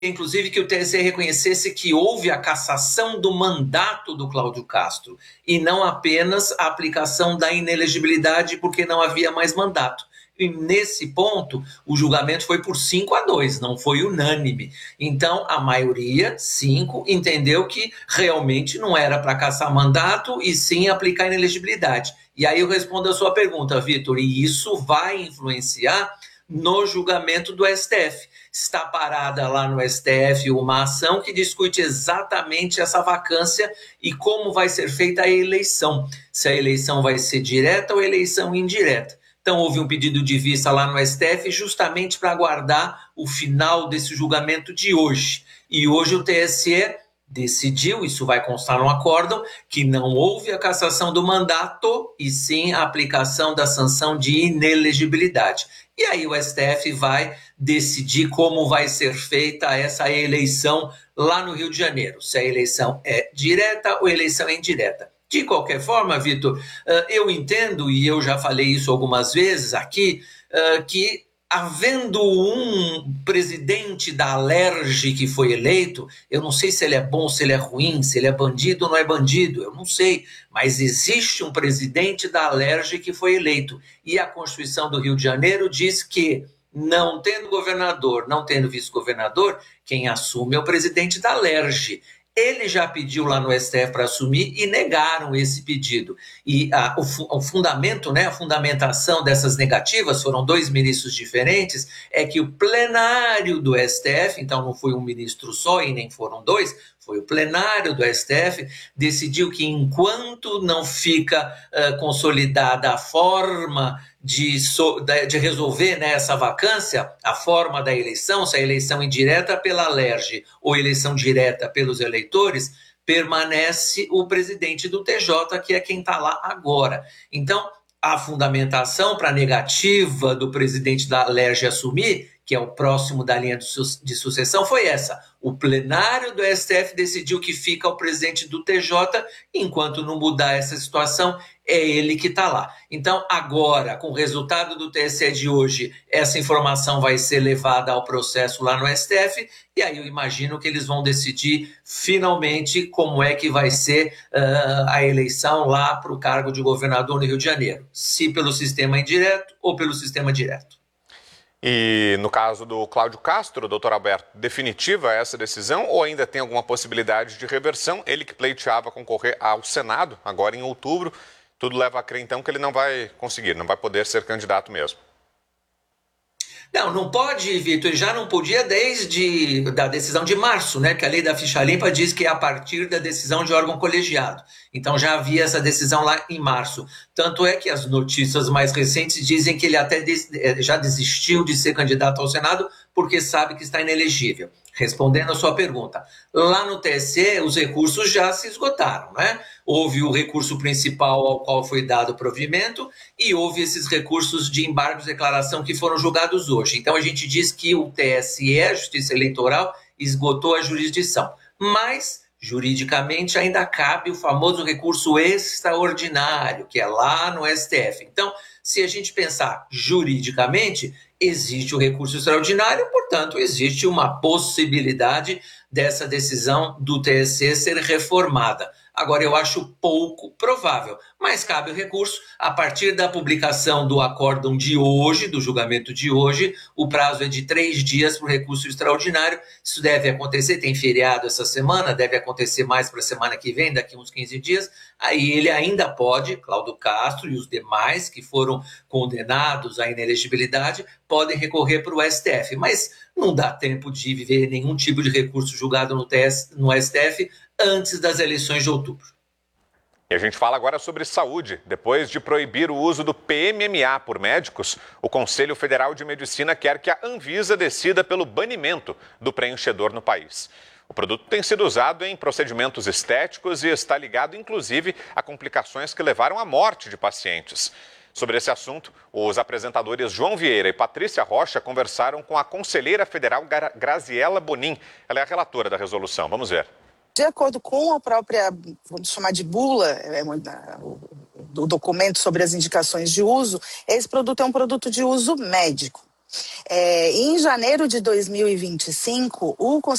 inclusive, que o TSE reconhecesse que houve a cassação do mandato do Cláudio Castro e não apenas a aplicação da inelegibilidade porque não havia mais mandato. E nesse ponto, o julgamento foi por 5-2, não foi unânime. Então, a maioria, 5, entendeu que realmente não era para cassar mandato e sim aplicar inelegibilidade. E aí eu respondo a sua pergunta, Vitor, e isso vai influenciar no julgamento do STF. Está parada lá no STF uma ação que discute exatamente essa vacância e como vai ser feita a eleição. Se a eleição vai ser direta ou eleição indireta. Então, houve um pedido de vista lá no STF justamente para aguardar o final desse julgamento de hoje. E hoje o TSE decidiu, isso vai constar no acórdão, que não houve a cassação do mandato e sim a aplicação da sanção de inelegibilidade. E aí o STF vai decidir como vai ser feita essa eleição lá no Rio de Janeiro, se a eleição é direta ou eleição é indireta. De qualquer forma, Vitor, eu entendo, e eu já falei isso algumas vezes aqui, que havendo um presidente da Alerj que foi eleito, eu não sei se ele é bom, se ele é ruim, se ele é bandido ou não é bandido, eu não sei, mas existe um presidente da Alerj que foi eleito. E a Constituição do Rio de Janeiro diz que, não tendo governador, não tendo vice-governador, quem assume é o presidente da Alerj. Ele já pediu lá no STF para assumir e negaram esse pedido. E o fundamento, né, a fundamentação dessas negativas, foram 2 ministros diferentes, é que o plenário do STF, então não foi um ministro só e nem foram 2, foi o plenário do STF, decidiu que enquanto não fica consolidada a forma de resolver, né, essa vacância, a forma da eleição, se a eleição indireta pela Alerj ou eleição direta pelos eleitores, permanece o presidente do TJ, que é quem está lá agora. Então, a fundamentação para a negativa do presidente da Alerj assumir, que é o próximo da linha de sucessão, foi essa. O plenário do STF decidiu que fica o presidente do TJ, enquanto não mudar essa situação, é ele que está lá. Então, agora, com o resultado do TSE de hoje, essa informação vai ser levada ao processo lá no STF, e aí eu imagino que eles vão decidir finalmente como é que vai ser a eleição lá para o cargo de governador no Rio de Janeiro, se pelo sistema indireto ou pelo sistema direto. E no caso do Cláudio Castro, doutor Alberto, definitiva essa decisão ou ainda tem alguma possibilidade de reversão? Ele que pleiteava concorrer ao Senado agora em outubro, tudo leva a crer então que ele não vai conseguir, não vai poder ser candidato mesmo. Não pode, Vitor, já não podia desde a decisão de março, né? Que a lei da ficha limpa diz que é a partir da decisão de órgão colegiado. Então já havia essa decisão lá em março. Tanto é que as notícias mais recentes dizem que ele até já desistiu de ser candidato ao Senado porque sabe que está inelegível. Respondendo a sua pergunta, lá no TSE os recursos já se esgotaram, né? Houve o recurso principal ao qual foi dado provimento e houve esses recursos de embargo de declaração que foram julgados hoje. Então a gente diz que o TSE, a Justiça Eleitoral, esgotou a jurisdição, mas juridicamente ainda cabe o famoso recurso extraordinário, que é lá no STF. Então, se a gente pensar juridicamente, existe o recurso extraordinário, portanto, existe uma possibilidade dessa decisão do TSE ser reformada. Agora, eu acho pouco provável, mas cabe o recurso. A partir da publicação do acórdão de hoje, do julgamento de hoje, o prazo é de 3 dias para o recurso extraordinário. Isso deve acontecer, tem feriado essa semana, deve acontecer mais para a semana que vem, daqui uns 15 dias. Aí ele ainda pode, Cláudio Castro e os demais que foram condenados à inelegibilidade, podem recorrer para o STF, mas não dá tempo de viver nenhum tipo de recurso julgado no STF antes das eleições de outubro. E a gente fala agora sobre saúde. Depois de proibir o uso do PMMA por médicos, o Conselho Federal de Medicina quer que a Anvisa decida pelo banimento do preenchedor no país. O produto tem sido usado em procedimentos estéticos e está ligado, inclusive, a complicações que levaram à morte de pacientes. Sobre esse assunto, os apresentadores João Vieira e Patrícia Rocha conversaram com a conselheira federal Graziela Bonin. Ela é a relatora da resolução. Vamos ver. De acordo com a própria, vamos chamar de bula, do documento sobre as indicações de uso, esse produto é um produto de uso médico. Em janeiro de 2025, o